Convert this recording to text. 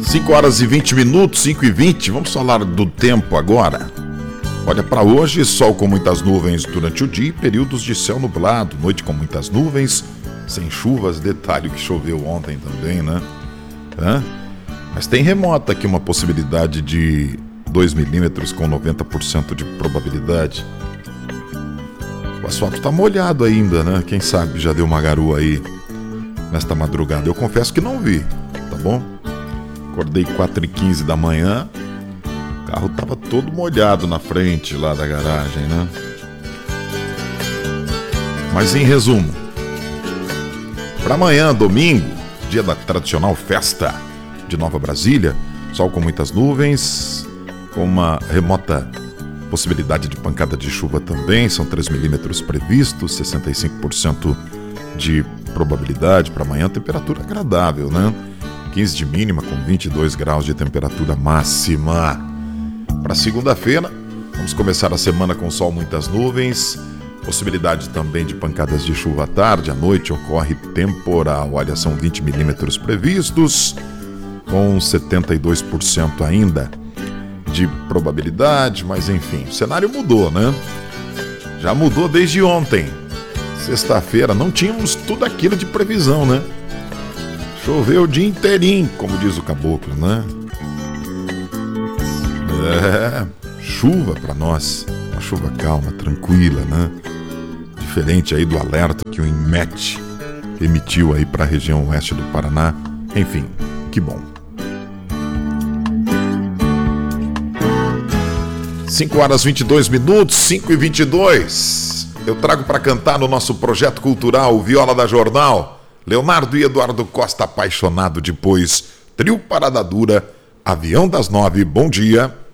5 horas e 20 minutos, 5 e 20. Vamos falar do tempo agora. Olha, para hoje, sol com muitas nuvens durante o dia e períodos de céu nublado. Noite com muitas nuvens, sem chuvas. Detalhe que choveu ontem também, né? Mas tem remota aqui uma possibilidade de 2 milímetros com 90% de probabilidade. O asfalto tá molhado ainda, né? Quem sabe já deu uma garoa aí nesta madrugada. Eu confesso que não vi, tá bom? Acordei 4h15 da manhã, o carro tava todo molhado na frente lá da garagem, né? Mas em resumo, para amanhã, domingo, dia da tradicional festa de Nova Brasília, sol com muitas nuvens, com uma remota possibilidade de pancada de chuva também, são 3 milímetros previstos, 65% de probabilidade para amanhã, temperatura agradável, né? 15 de mínima com 22 graus de temperatura máxima. Para segunda-feira, vamos começar a semana com sol, muitas nuvens, possibilidade também de pancadas de chuva à tarde, à noite ocorre temporal. Olha, são 20 milímetros previstos, com 72% ainda de probabilidade, mas enfim, o cenário mudou, né? Já mudou desde ontem. Sexta-feira não tínhamos tudo aquilo de previsão, né? Choveu o dia inteirinho, como diz o caboclo, né? Chuva para nós, uma chuva calma, tranquila, né? Diferente aí do alerta que o INMET emitiu aí para a região oeste do Paraná. Enfim, que bom. 5 horas 22 minutos, 5 e 22. Eu trago para cantar no nosso projeto cultural Viola da Jornal, Leonardo e Eduardo Costa, Apaixonado Depois, Trio Parada Dura, Avião das 9, bom dia.